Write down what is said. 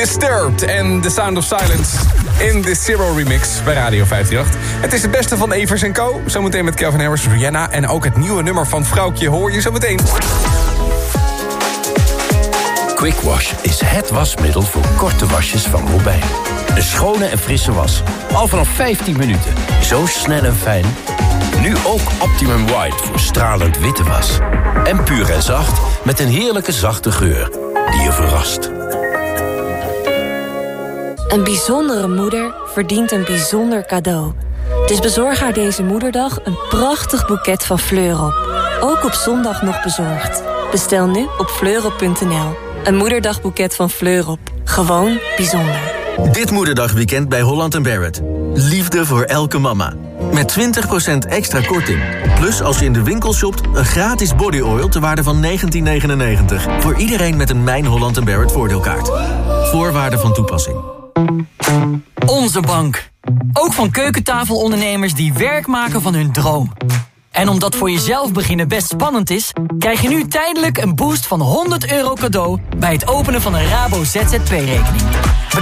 Disturbed en The Sound of Silence in de Zero remix bij Radio 538. Het is het beste van Evers Co. Zometeen met Calvin Harris, Rihanna en ook het nieuwe nummer van Vrouwtje hoor je zometeen. Quick Wash is het wasmiddel voor korte wasjes van Robijn. Een schone en frisse was. Al vanaf 15 minuten. Zo snel en fijn. Nu ook Optimum White voor stralend witte was. En puur en zacht met een heerlijke zachte geur die je verrast. Een bijzondere moeder verdient een bijzonder cadeau. Dus bezorg haar deze moederdag een prachtig boeket van Fleurop. Ook op zondag nog bezorgd. Bestel nu op fleurop.nl. Een moederdagboeket van Fleurop. Gewoon bijzonder. Dit moederdagweekend bij Holland & Barrett. Liefde voor elke mama. Met 20% extra korting. Plus als je in de winkel shopt, een gratis body oil ter waarde van $19,99. Voor iedereen met een Mijn Holland & Barrett voordeelkaart. Voorwaarden van toepassing. Onze bank. Ook van keukentafelondernemers die werk maken van hun droom. En omdat voor jezelf beginnen best spannend is, krijg je nu tijdelijk een boost van €100 cadeau bij het openen van een Rabo ZZP-rekening.